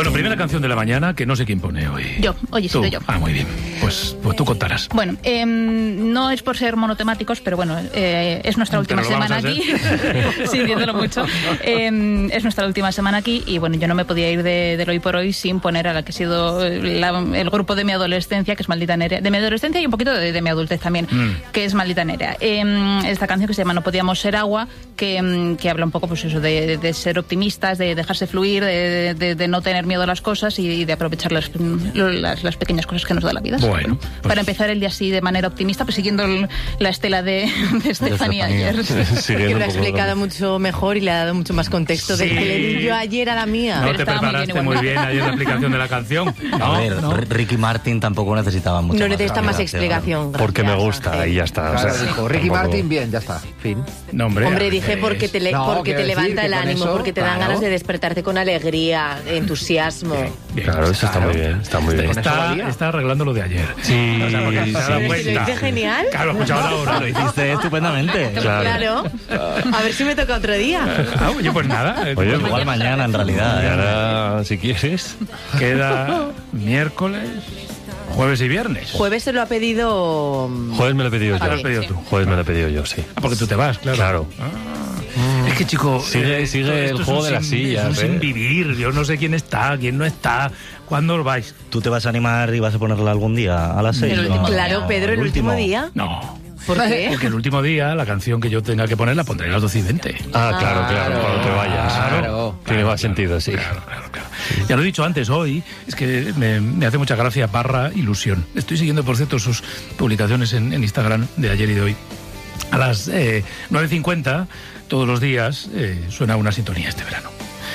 Bueno, primera canción de la mañana, que no sé quién pone hoy. Hoy he sido yo. Ah, muy bien. Pues tú contarás. Bueno, no es por ser monotemáticos, pero bueno, es nuestra última semana aquí. Sí, viéndolo mucho. Es nuestra última semana aquí y bueno, yo no me podía ir del hoy por hoy sin poner a la que ha sido el grupo de mi adolescencia, que es Maldita Nerea. De mi adolescencia y un poquito de mi adultez también, que es Maldita Nerea. Esta canción que se llama No podíamos ser agua, que habla un poco pues eso de ser optimistas, de dejarse fluir, de no tener miedo a las cosas y de aprovechar las pequeñas cosas que nos da la vida. Bueno, pues, para empezar el día así de manera optimista, pues siguiendo la estela de Estefanía ayer. Que lo ha explicado mucho mejor y le ha dado mucho más contexto del que le di yo ayer a la mía. No te preparaste muy bien ayer la explicación de la canción. A ver, Ricky Martin tampoco necesitaba mucho. No necesita más explicación. Porque me gusta y ya está. Claro, o sea, dijo, Ricky Martin, bien, ya está. Fin. No, hombre, dije porque te levanta el ánimo, porque te dan ganas de despertarte con alegría, entusiasmo. Bien, claro, eso está muy bien. Está muy bien. Está arreglando lo de ayer. Sí, o sea, porque se ha dado ¿Lo cuenta. hice genial? Claro, escuchaba la hora. Lo hiciste estupendamente. Claro. A ver si me toca otro día. Oye, pues nada. Oye, igual mañana en realidad. Y ahora, si quieres. Queda miércoles, jueves y viernes. Jueves se lo ha pedido... Jueves me lo he pedido ¿Te lo yo. has pedido tú? Jueves me lo he pedido yo, sí. Ah, porque tú te vas, claro. Claro. Es que, chico... Sigue el juego de las sillas. Es un sin vivir. Yo no sé quién está, quién no está. ¿Cuándo os vais? ¿Tú te vas a animar y vas a ponerla algún día a las 6? Claro, Pedro, el último día. No. ¿Por qué? Porque el último día, la canción que yo tenga que poner, la pondré a las 12:20. Ah, claro, cuando te vayas. Claro. Tiene más sentido, sí. Claro. Ya lo he dicho antes, hoy, es que me hace mucha gracia /ilusión. Estoy siguiendo, por cierto, sus publicaciones en Instagram de ayer y de hoy. A las 9:50, todos los días, suena una sintonía este verano.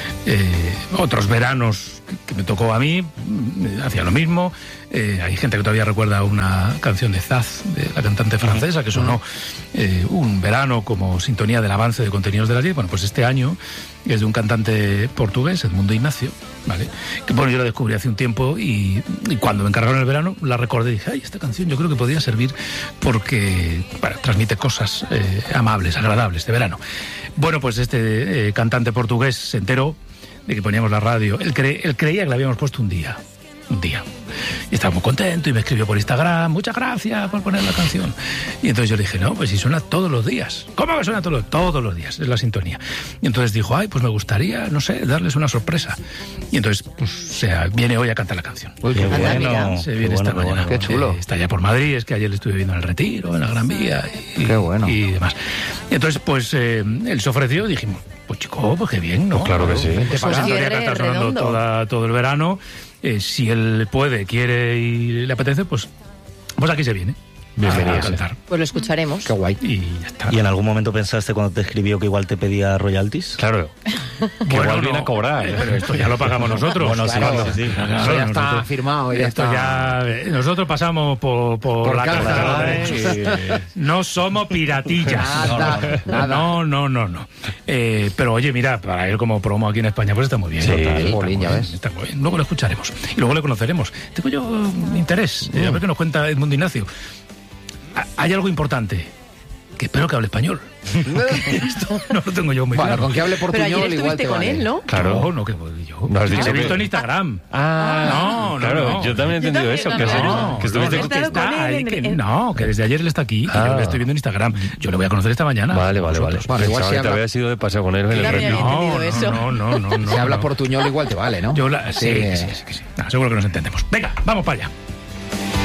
Otros veranos que me tocó a mí, hacía lo mismo. Hay gente que todavía recuerda una canción de Zaz, de la cantante francesa, que sonó un verano como sintonía del avance de contenidos de las 10. Bueno, pues este año es de un cantante portugués, Edmundo Ignacio, ¿vale? Que bueno, yo la descubrí hace un tiempo y cuando me encargaron el verano la recordé y dije, ay, esta canción yo creo que podría servir porque transmite cosas amables, agradables de verano. Bueno, pues este cantante portugués se enteró de que poníamos la radio. Él creía que la habíamos puesto un día. Y estaba muy contento y me escribió por Instagram, muchas gracias por poner la canción. Y entonces yo le dije, no, pues si suena todos los días. ¿Cómo que suena todos los días? Es la sintonía. Y entonces dijo, ay, pues me gustaría, no sé, darles una sorpresa. Y entonces, pues, viene hoy a cantar la canción. Uy, qué bueno. Se viene esta mañana. Qué chulo. Está ya por Madrid, es que ayer le estuve viendo en el Retiro, en la Gran Vía Qué bueno. y demás. Y entonces, pues, él se ofreció y dijimos, pues chico, pues qué bien, ¿no? Pues claro que sí. Pues la sintonía que está sonando todo el verano. Si él puede, quiere y le apetece, pues aquí se viene. Bienvenido. A cantar. Pues lo escucharemos. Qué guay. Y ya está. ¿Y en algún momento pensaste cuando te escribió que igual te pedía royalties? Claro. Que igual viene a cobrar. Pero esto ya lo pagamos nosotros. Bueno, Claro. sí. Eso ya está firmado. Ya Esto está. ya... Nosotros pasamos por la caja, caja. ¿eh? No somos piratillas. Nada. No. Pero oye, mira, para él como promo aquí en España, pues está muy bien. Sí, Está jolín, ya muy bien, ves. está muy bien. Luego lo escucharemos. Y luego le conoceremos. Tengo yo interés. A ver qué nos cuenta Edmundo Ignacio. Hay algo importante, que espero que hable español. Esto no lo tengo yo muy Bueno, claro. con que hable Pero portuñol ayer igual estuviste te con vale. él, ¿no? Claro. No, que yo. No has dicho Te he visto que- en Instagram. No, yo también he entendido eso. Que estuviste no. que estado con él que desde ayer él está aquí y yo le estoy viendo en Instagram. Yo le voy a conocer esta mañana. Vale. Bueno, igual Pensaba si que te habla- había sido de paseo con él en el también retiro. había entendido eso. No. Si habla portuñol igual te vale, ¿no? Sí. Seguro que nos entendemos. Venga, vamos para allá.